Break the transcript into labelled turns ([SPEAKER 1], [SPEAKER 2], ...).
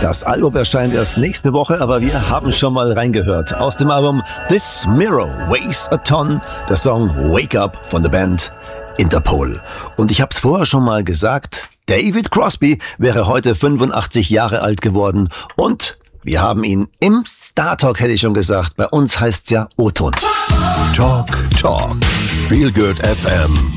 [SPEAKER 1] Das Album erscheint erst nächste Woche, aber wir haben schon mal reingehört. Aus dem Album This Mirror Weighs a Ton, der Song Wake Up von der Band Interpol. Und ich habe es vorher schon mal gesagt, David Crosby wäre heute 85 Jahre alt geworden und wir haben ihn im Star Talk, hätte ich schon gesagt. Bei uns heißt's ja O-Ton.
[SPEAKER 2] Talk. Feel Good FM.